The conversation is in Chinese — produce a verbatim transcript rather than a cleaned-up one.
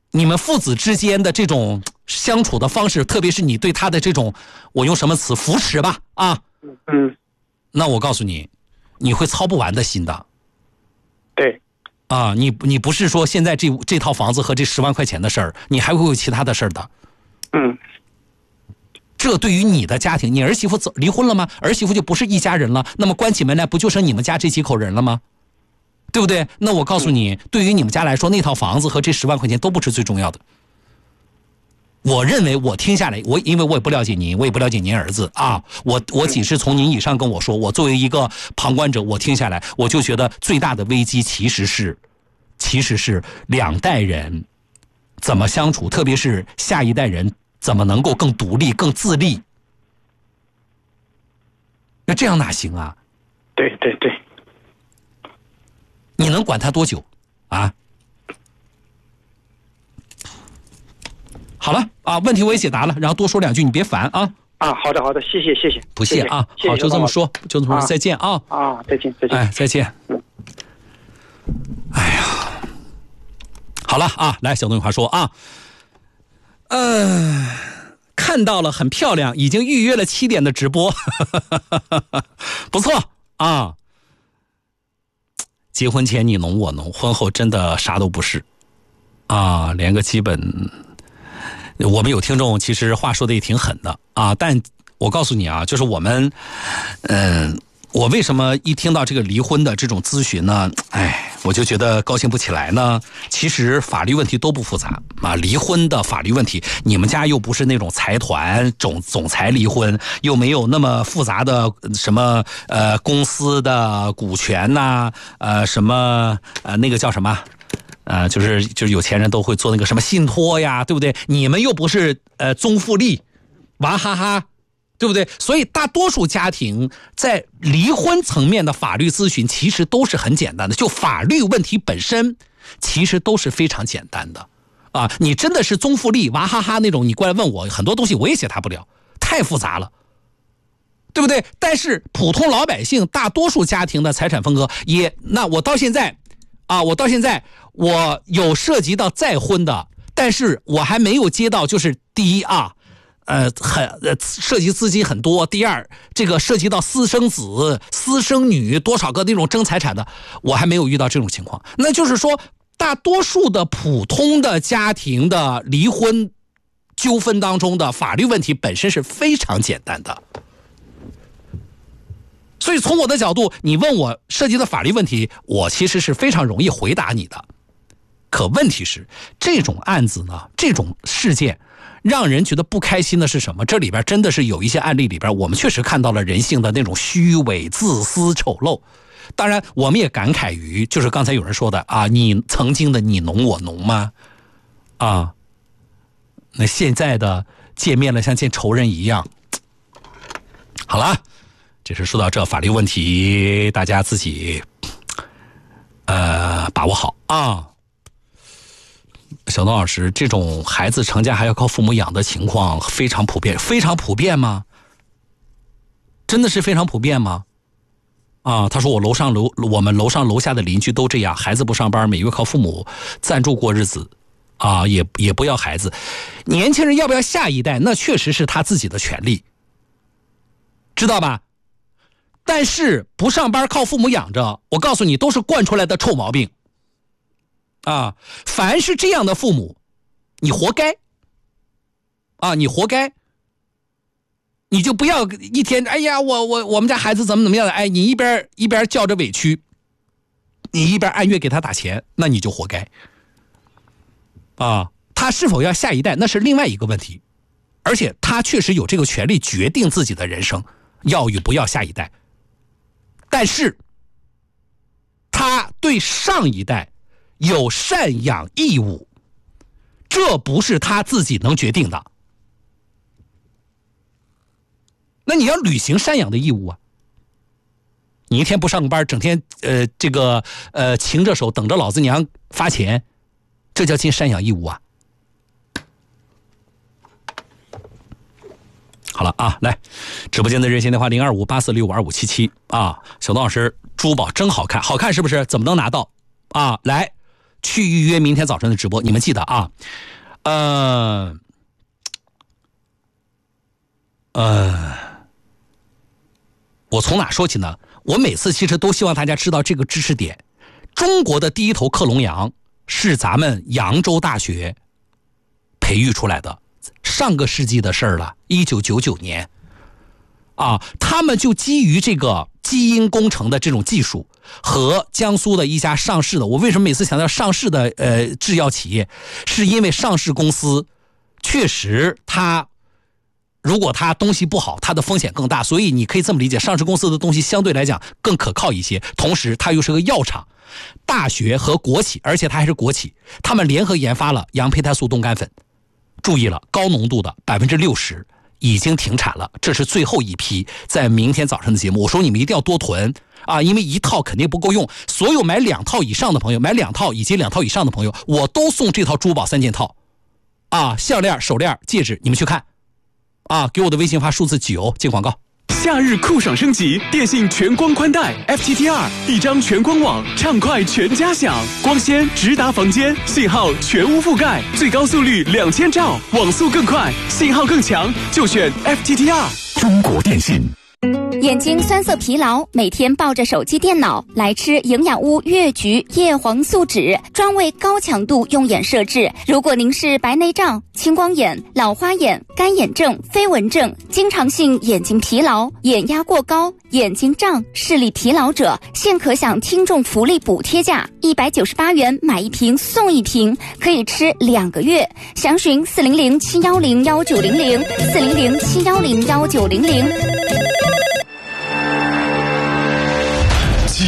你们父子之间的这种相处的方式，特别是你对他的这种，我用什么词扶持吧啊， 嗯， 那我告诉你，你会操不完的心的。 对， 啊，你你不是说现在这这套房子和这十万块钱的事儿，你还会有其他的事儿的。 嗯， 这对于你的家庭，你儿媳妇走离婚了吗？儿媳妇就不是一家人了，那么关起门来不就剩你们家这几口人了吗？对不对？那我告诉你，对于你们家来说，那套房子和这十万块钱都不是最重要的。我认为，我听下来，我因为我也不了解您，我也不了解您儿子啊，我我仅是从您以上跟我说，我作为一个旁观者，我听下来，我就觉得最大的危机其实是，其实是两代人怎么相处，特别是下一代人怎么能够更独立、更自立。那这样哪行啊？ 对对对。 你能管他多久啊？好了啊，问题我也解答了，然后多说两句，你别烦啊。 啊，好的好的，谢谢谢谢， 不谢啊， 谢谢好，就这么说，就这么说， 啊再见啊。 啊，再见再见， 哎，再见。 嗯， 哎呀，好了啊，来，小东有话说啊。嗯、呃，看到了，很漂亮，已经预约了七点的直播，不错啊。结婚前你侬我侬，婚后真的啥都不是啊，连个基本。我们有听众其实话说的也挺狠的啊，但我告诉你啊，就是我们嗯、呃，我为什么一听到这个离婚的这种咨询呢，哎，我就觉得高兴不起来呢？其实法律问题都不复杂啊，离婚的法律问题，你们家又不是那种财团总总裁离婚，又没有那么复杂的什么呃公司的股权呐、啊，呃什么呃那个叫什么？呃，就是就是有钱人都会做那个什么信托呀，对不对？你们又不是呃宗馥莉、娃哈哈，对不对？所以大多数家庭在离婚层面的法律咨询其实都是很简单的，就法律问题本身其实都是非常简单的啊。你真的是宗馥莉、娃哈哈那种，你过来问我很多东西我也解答不了，太复杂了，对不对？但是普通老百姓大多数家庭的财产分割也，那我到现在啊，我到现在我有涉及到再婚的，但是我还没有接到，就是第一啊，呃，很呃涉及资金很多；第二，这个涉及到私生子、私生女多少个那种争财产的，我还没有遇到这种情况。那就是说，大多数的普通的家庭的离婚纠纷当中的法律问题本身是非常简单的。所以从我的角度，你问我涉及的法律问题，我其实是非常容易回答你的。可问题是，这种案子呢，这种事件让人觉得不开心的是什么？这里边真的是有一些案例里边，我们确实看到了人性的那种虚伪、自私、丑陋。当然我们也感慨于，就是刚才有人说的啊，你曾经的你侬我侬吗？啊，那现在的见面了像见仇人一样。好了，这是说到这法律问题，大家自己呃把握好啊。小东老师，这种孩子成家还要靠父母养的情况非常普遍，非常普遍吗？真的是非常普遍吗？啊，他说我楼上楼我们楼上楼下的邻居都这样，孩子不上班，每月靠父母赞助过日子，啊，也也不要孩子。年轻人要不要下一代，那确实是他自己的权利，知道吧？但是不上班靠父母养着，我告诉你，都是惯出来的臭毛病。啊，凡是这样的父母，你活该。啊，你活该。你就不要一天，哎呀，我我我们家孩子怎么怎么样的，哎，你一边一边叫着委屈，你一边按月给他打钱，那你就活该。啊，他是否要下一代，那是另外一个问题，而且他确实有这个权利决定自己的人生，要与不要下一代。但是，他对上一代有赡养义务，这不是他自己能决定的。那你要履行赡养的义务啊！你一天不上班，整天呃这个呃擎着手等着老子娘发钱，这叫尽赡养义务啊！好了啊，来，直播间的热线电话零二五八四六五二五七七啊，小东老师珠宝真好看，好看是不是？怎么能拿到啊？来， 去预约明天早晨的直播。你们记得啊，呃，呃，我从哪说起呢？我每次其实都希望大家知道这个知识点。中国的第一头克隆羊是咱们扬州大学培育出来的，上个世纪的事儿了，一九九九年啊，他们就基于这个基因工程的这种技术和江苏的一家上市的，我为什么每次强调上市的呃制药企业，是因为上市公司确实它如果它东西不好，它的风险更大，所以你可以这么理解，上市公司的东西相对来讲更可靠一些，同时它又是个药厂，大学和国企，而且它还是国企，他们联合研发了羊胚胎素冻干粉，注意了，高浓度的 百分之六十 已经停产了，这是最后一批，在明天早上的节目我说你们一定要多囤啊，因为一套肯定不够用，所有买两套以上的朋友，买两套以及两套以上的朋友，我都送这套珠宝三件套啊，项链、手链、戒指，你们去看啊，给我的微信发数字九进广告。 夏日酷爽升级，电信全光宽带 F T T R， 一张全光网，畅快全家享，光纤直达房间，信号全无覆盖，最高速率两千兆，网速更快，信号更强，就选 F T T R。 中国电信。 眼睛酸涩疲劳，每天抱着手机电脑来吃营养屋越橘叶黄素酯，专为高强度用眼设置。如果您是白内障、青光眼、老花眼、干眼症、飞蚊症、经常性眼睛疲劳、眼压过高、眼睛胀、视力疲劳者，现可享听众福利补贴价一百九十八元买一瓶送一瓶，可以吃两个月。详询四零零七幺零幺九零零四零零七幺零幺九零零。